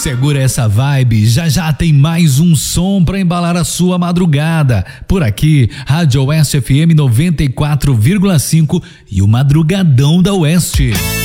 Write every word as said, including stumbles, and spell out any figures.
Segura essa vibe, já já tem mais um som pra embalar a sua madrugada. Por aqui, Rádio Oeste F M noventa e quatro vírgula cinco e o Madrugadão da Oeste.